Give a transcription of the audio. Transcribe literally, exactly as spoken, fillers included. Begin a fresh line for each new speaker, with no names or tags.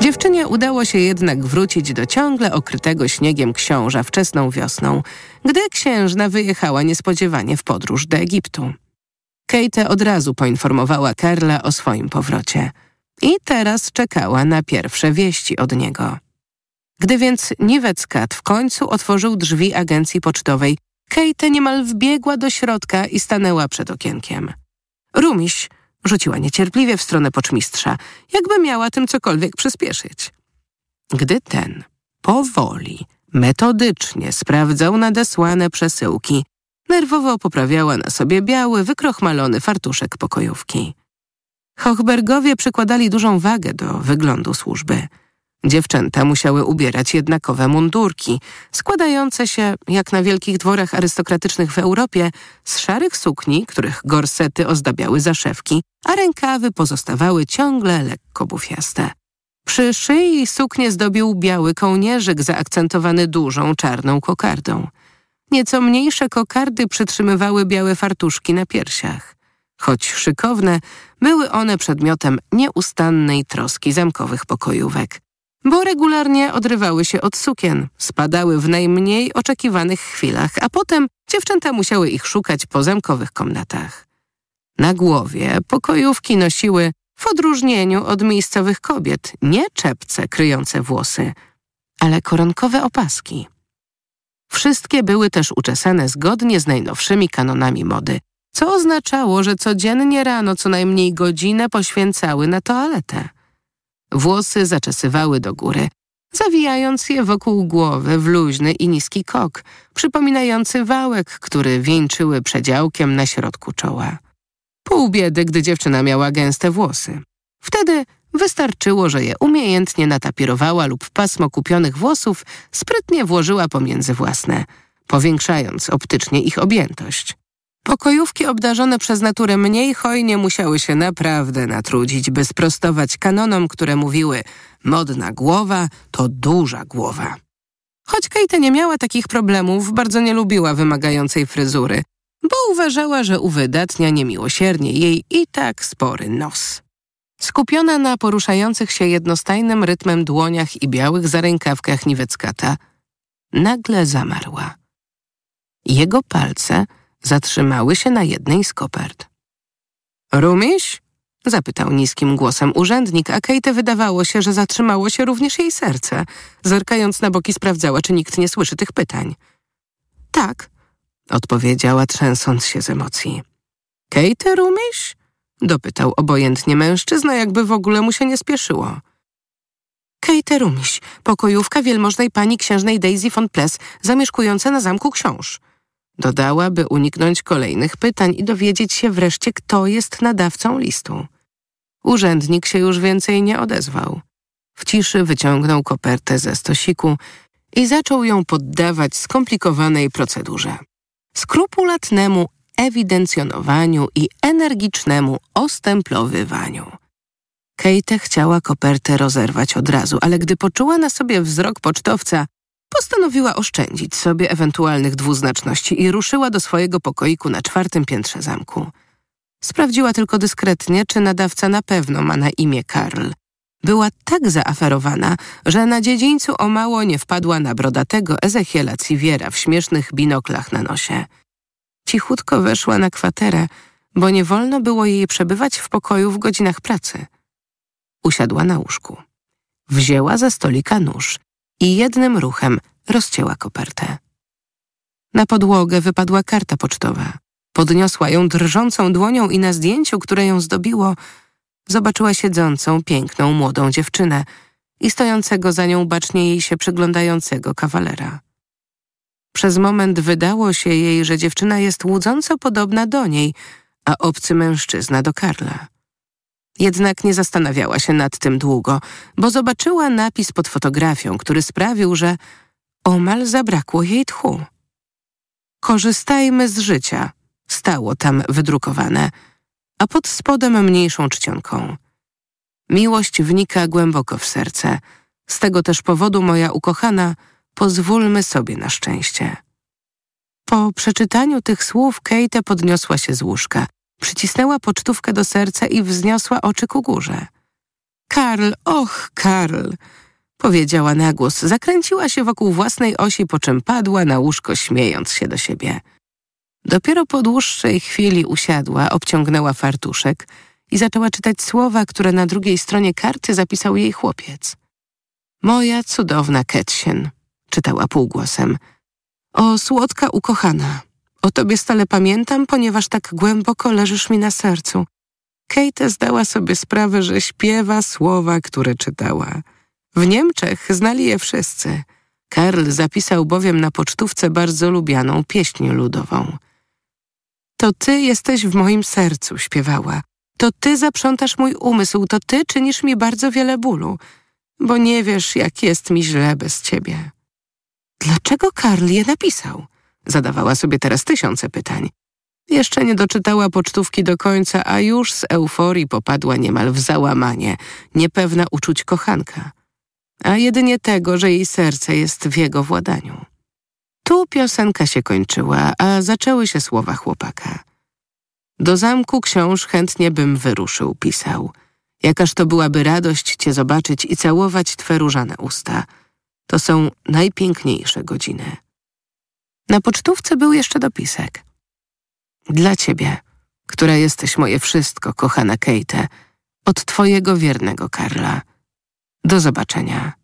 Dziewczynie udało się jednak wrócić do ciągle okrytego śniegiem Książa wczesną wiosną, gdy księżna wyjechała niespodziewanie w podróż do Egiptu. Kate od razu poinformowała Karla o swoim powrocie i teraz czekała na pierwsze wieści od niego. Gdy więc Niweckat w końcu otworzył drzwi agencji pocztowej, Kate niemal wbiegła do środka i stanęła przed okienkiem. Rumiś rzuciła niecierpliwie w stronę poczmistrza, jakby miała tym cokolwiek przyspieszyć. Gdy ten powoli, metodycznie sprawdzał nadesłane przesyłki, nerwowo poprawiała na sobie biały, wykrochmalony fartuszek pokojówki. Hochbergowie przykładali dużą wagę do wyglądu służby. Dziewczęta musiały ubierać jednakowe mundurki, składające się, jak na wielkich dworach arystokratycznych w Europie, z szarych sukni, których gorsety ozdabiały zaszewki, a rękawy pozostawały ciągle lekko bufiaste. Przy szyi suknię zdobił biały kołnierzyk zaakcentowany dużą czarną kokardą. Nieco mniejsze kokardy przytrzymywały białe fartuszki na piersiach. Choć szykowne, były one przedmiotem nieustannej troski zamkowych pokojówek, bo regularnie odrywały się od sukien, spadały w najmniej oczekiwanych chwilach, a potem dziewczęta musiały ich szukać po zamkowych komnatach. Na głowie pokojówki nosiły, w odróżnieniu od miejscowych kobiet, nie czepce kryjące włosy, ale koronkowe opaski. Wszystkie były też uczesane zgodnie z najnowszymi kanonami mody, co oznaczało, że codziennie rano co najmniej godzinę poświęcały na toaletę. Włosy zaczesywały do góry, zawijając je wokół głowy w luźny i niski kok, przypominający wałek, który wieńczyły przedziałkiem na środku czoła. Pół biedy, gdy dziewczyna miała gęste włosy. Wtedy wystarczyło, że je umiejętnie natapirowała lub pasmo kupionych włosów sprytnie włożyła pomiędzy własne, powiększając optycznie ich objętość. Pokojówki obdarzone przez naturę mniej hojnie musiały się naprawdę natrudzić, by sprostować kanonom, które mówiły modna głowa to duża głowa. Choć Kate nie miała takich problemów, bardzo nie lubiła wymagającej fryzury, bo uważała, że uwydatnia niemiłosiernie jej i tak spory nos. Skupiona na poruszających się jednostajnym rytmem dłoniach i białych zarękawkach Niweckata, nagle zamarła. Jego palce zatrzymały się na jednej z kopert. Rumiś? Zapytał niskim głosem urzędnik, a Kate wydawało się, że zatrzymało się również jej serce. Zerkając na boki sprawdzała, czy nikt nie słyszy tych pytań. Tak, odpowiedziała, trzęsąc się z emocji. Kate Rumiś? Dopytał obojętnie mężczyzna, jakby w ogóle mu się nie spieszyło. Kate Rumiś, pokojówka wielmożnej pani księżnej Daisy von Pless, zamieszkująca na zamku Książ. Dodała, by uniknąć kolejnych pytań i dowiedzieć się wreszcie, kto jest nadawcą listu. Urzędnik się już więcej nie odezwał. W ciszy wyciągnął kopertę ze stosiku i zaczął ją poddawać skomplikowanej procedurze. Skrupulatnemu ewidencjonowaniu i energicznemu ostęplowywaniu. Kate chciała kopertę rozerwać od razu, ale gdy poczuła na sobie wzrok pocztowca, postanowiła oszczędzić sobie ewentualnych dwuznaczności i ruszyła do swojego pokoiku na czwartym piętrze zamku. Sprawdziła tylko dyskretnie, czy nadawca na pewno ma na imię Karl. Była tak zaaferowana, że na dziedzińcu o mało nie wpadła na brodatego Ezechiela Civiera w śmiesznych binoklach na nosie. Cichutko weszła na kwaterę, bo nie wolno było jej przebywać w pokoju w godzinach pracy. Usiadła na łóżku. Wzięła ze stolika nóż i jednym ruchem rozcięła kopertę. Na podłogę wypadła karta pocztowa. Podniosła ją drżącą dłonią i na zdjęciu, które ją zdobiło, zobaczyła siedzącą, piękną, młodą dziewczynę i stojącego za nią bacznie jej się przyglądającego kawalera. Przez moment wydało się jej, że dziewczyna jest łudząco podobna do niej, a obcy mężczyzna do Karla. Jednak nie zastanawiała się nad tym długo, bo zobaczyła napis pod fotografią, który sprawił, że omal zabrakło jej tchu. Korzystajmy z życia, stało tam wydrukowane, a pod spodem mniejszą czcionką. Miłość wnika głęboko w serce. Z tego też powodu, moja ukochana, pozwólmy sobie na szczęście. Po przeczytaniu tych słów Kate podniosła się z łóżka, przycisnęła pocztówkę do serca i wzniosła oczy ku górze. Karl, och, Karl, powiedziała na głos. Zakręciła się wokół własnej osi, po czym padła na łóżko, śmiejąc się do siebie. Dopiero po dłuższej chwili usiadła, obciągnęła fartuszek i zaczęła czytać słowa, które na drugiej stronie karty zapisał jej chłopiec. Moja cudowna Kätchen, czytała półgłosem. O, słodka ukochana, o tobie stale pamiętam, ponieważ tak głęboko leżysz mi na sercu. Kate zdała sobie sprawę, że śpiewa słowa, które czytała. W Niemczech znali je wszyscy. Karl zapisał bowiem na pocztówce bardzo lubianą pieśń ludową. To ty jesteś w moim sercu, śpiewała. To ty zaprzątasz mój umysł, to ty czynisz mi bardzo wiele bólu, bo nie wiesz, jak jest mi źle bez ciebie. Dlaczego Karl je napisał? Zadawała sobie teraz tysiące pytań. Jeszcze nie doczytała pocztówki do końca, a już z euforii popadła niemal w załamanie, niepewna uczuć kochanka, a jedynie tego, że jej serce jest w jego władaniu. Tu piosenka się kończyła, a zaczęły się słowa chłopaka. Do zamku książ chętnie bym wyruszył, pisał. Jakaż to byłaby radość cię zobaczyć i całować twe różane usta. To są najpiękniejsze godziny. Na pocztówce był jeszcze dopisek. Dla ciebie, która jesteś moje wszystko, kochana Kate, od twojego wiernego Karla. Do zobaczenia.